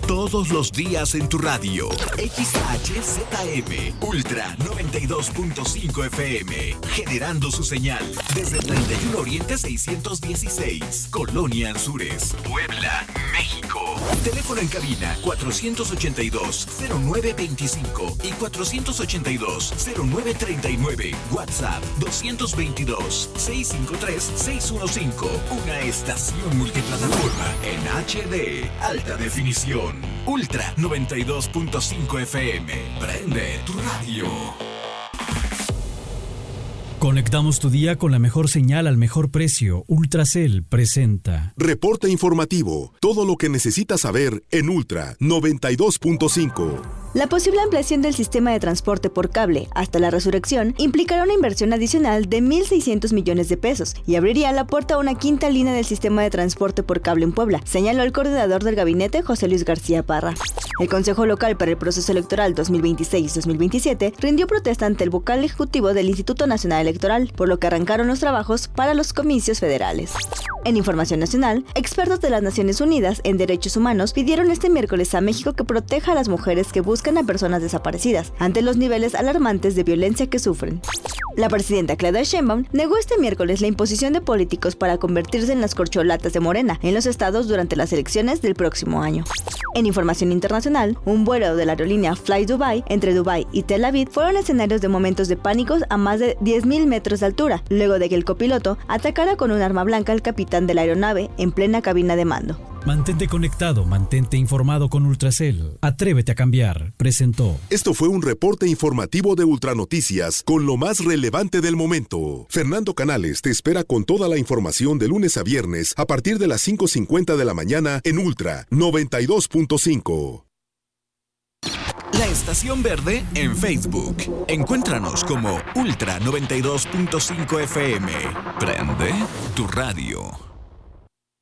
Todos los días en tu radio. XHZM Ultra 92.5 FM. Generando su señal desde 31 Oriente 616. Colonia Anzures, Puebla, México. Teléfono en cabina 482-0925 y 482-0939. WhatsApp 222-653-615. Una estación multiplataforma en HD. Alta definición. Ultra 92.5 FM. Prende tu radio. Conectamos tu día con la mejor señal al mejor precio. Ultracel presenta Reporte informativo. Todo lo que necesitas saber en Ultra 92.5. La posible ampliación del sistema de transporte por cable hasta la resurrección implicará una inversión adicional de 1.600 millones de pesos y abriría la puerta a una quinta línea del sistema de transporte por cable en Puebla, señaló el coordinador del gabinete, José Luis García Parra. El Consejo Local para el Proceso Electoral 2026-2027 rindió protesta ante el vocal ejecutivo del Instituto Nacional Electoral, por lo que arrancaron los trabajos para los comicios federales. En información nacional, expertos de las Naciones Unidas en Derechos Humanos pidieron este miércoles a México que proteja a las mujeres que buscan a personas desaparecidas ante los niveles alarmantes de violencia que sufren. La presidenta Claudia Sheinbaum negó este miércoles la imposición de políticos para convertirse en las corcholatas de Morena en los estados durante las elecciones del próximo año. En información internacional, un vuelo de la aerolínea Fly Dubai entre Dubái y Tel Aviv fueron escenarios de momentos de pánicos a más de 10.000 metros de altura, luego de que el copiloto atacara con un arma blanca al capitán de la aeronave en plena cabina de mando. Mantente conectado, mantente informado con Ultracel. Atrévete a cambiar. Presentó. Esto fue un reporte informativo de Ultranoticias con lo más relevante del momento. Fernando Canales te espera con toda la información de lunes a viernes a partir de las 5:50 de la mañana en Ultra 92.5. La Estación Verde en Facebook. Encuéntranos como Ultra 92.5 FM. Prende tu radio.